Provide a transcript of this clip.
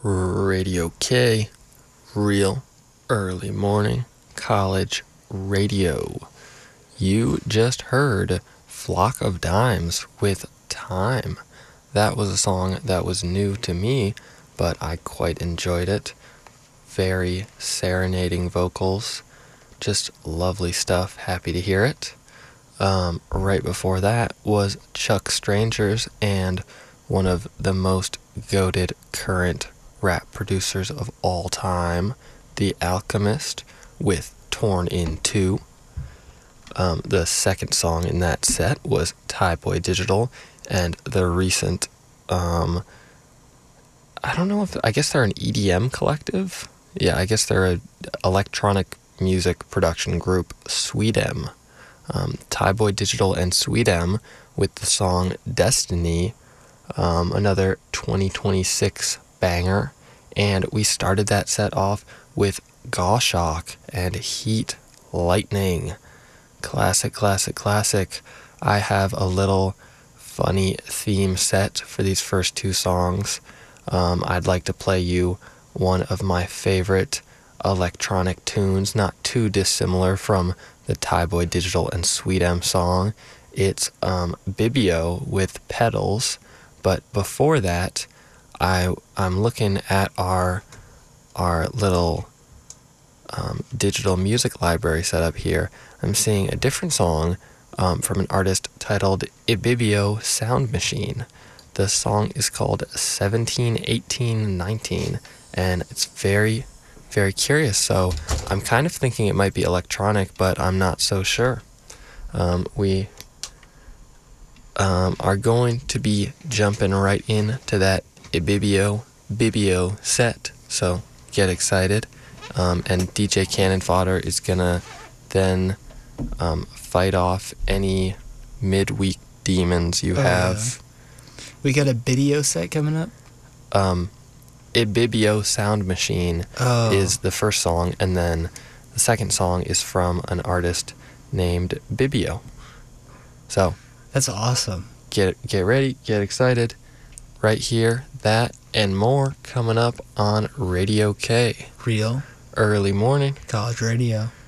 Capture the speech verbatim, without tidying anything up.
Radio K, real early morning college radio. You just heard Flock of Dimes with Time. That was a song that was new to me, but I quite enjoyed it. Very serenading vocals, just lovely stuff. Happy to hear it. Um, right before that was Chuck Strangers and one of the most goated current rap producers of all time, The Alchemist, with Torn in Two. Um, the second song in that set was Thai Boy Digital and the recent, um, I don't know if, I guess they're an E D M collective? Yeah, I guess they're an electronic music production group, Sweetem. Um, Thai Boy Digital and Sweetem with the song Destiny, um, another twenty twenty-six banger. And we started that set off with Goshawk and Heat Lightning. Classic, classic, classic. I have a little funny theme set for these first two songs. Um, I'd like to play you one of my favorite electronic tunes, not too dissimilar from the Thai Boy Digital and Sweetem song. It's um, Bibio with Pedals, but before that, I, I'm looking at our, our little um, digital music library setup here. I'm seeing a different song um, from an artist titled Ibibio Sound Machine. The song is called seventeen eighteen nineteen, and it's very, very curious. So I'm kind of thinking it might be electronic, but I'm not so sure. Um, we um, are going to be jumping right into that Ibibio Bibio set. So get excited. Um, and D J Cannon Fodder is gonna then um, fight off any midweek demons you Oh, have. yeah. We got a video set coming up? Um, Ibibio Sound Machine Oh. is the first song, and then the second song is from an artist named Bibio. So That's awesome. get get ready, get excited. Right here, that and more coming up on Radio K. Real Early morning college radio.